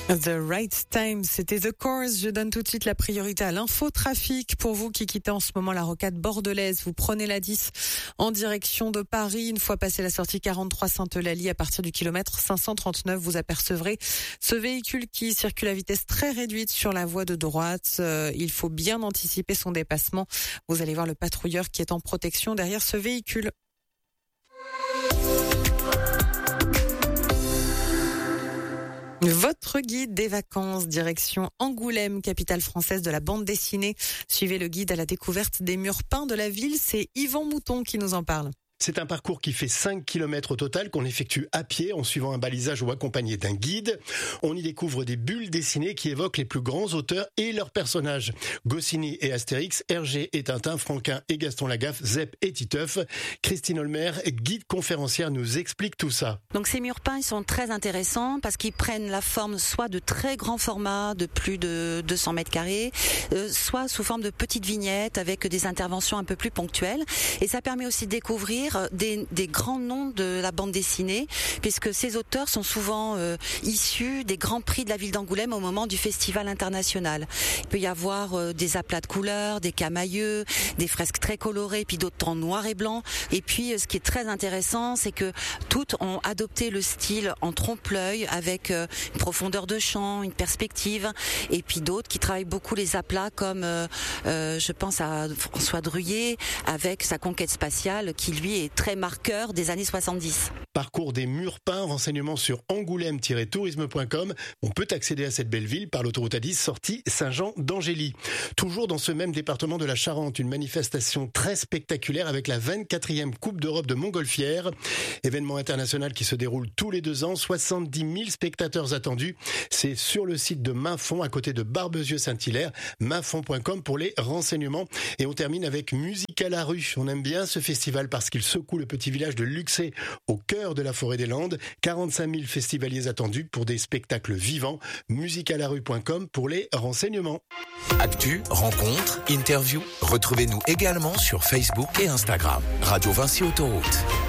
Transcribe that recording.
The Right Time, c'était The Course. Je donne tout de suite la priorité à l'infotrafic. Pour vous qui quittez en ce moment la rocade bordelaise, vous prenez la 10 en direction de Paris. Une fois passé la sortie 43 Sainte-Eulalie, à partir du kilomètre 539, vous apercevrez ce véhicule qui circule à vitesse très réduite sur la voie de droite. Il faut bien anticiper son dépassement. Vous allez voir le patrouilleur qui est en protection derrière ce véhicule. Votre guide des vacances, direction Angoulême, capitale française de la bande dessinée. Suivez le guide à la découverte des murs peints de la ville. C'est Yvan Mouton qui nous en parle. C'est un parcours qui fait 5 km au total, qu'on effectue à pied en suivant un balisage ou accompagné d'un guide. On y découvre des bulles dessinées qui évoquent les plus grands auteurs et leurs personnages. Goscinny et Astérix, Hergé et Tintin, Franquin et Gaston Lagaffe, Zep et Titeuf. Christine Olmer, guide conférencière, nous explique tout ça. Donc ces murs peints, ils sont très intéressants parce qu'ils prennent la forme soit de très grands formats, de plus de 200 mètres carrés, soit sous forme de petites vignettes avec des interventions un peu plus ponctuelles. Et ça permet aussi de découvrir des grands noms de la bande dessinée, puisque ces auteurs sont souvent issus des grands prix de la ville d'Angoulême au moment du festival international. Il peut y avoir des aplats de couleurs, des camailleux, des fresques très colorées, puis d'autres en noir et blanc. Et puis ce qui est très intéressant, c'est que toutes ont adopté le style en trompe-l'œil avec une profondeur de champ, une perspective, et puis d'autres qui travaillent beaucoup les aplats comme je pense à François Druillet avec sa conquête spatiale qui lui est très marqueur des années 70. Parcours des murs peints, renseignements sur angoulême-tourisme.com. On peut accéder à cette belle ville par l'autoroute A10 sortie Saint-Jean d'Angély. Toujours dans ce même département de la Charente, une manifestation très spectaculaire avec la 24e Coupe d'Europe de montgolfière. Événement international qui se déroule tous les 2 ans, 70 000 spectateurs attendus. C'est sur le site de Mainfond, à côté de Barbezieux-Saint-Hilaire, mainfond.com pour les renseignements. Et on termine avec Musique à la rue. On aime bien ce festival parce qu'il secoue le petit village de Luxé au cœur de la forêt des Landes. 45 000 festivaliers attendus pour des spectacles vivants. Musicalarue.com pour les renseignements. Actu, rencontres, interviews. Retrouvez-nous également sur Facebook et Instagram. Radio Vinci Autoroute.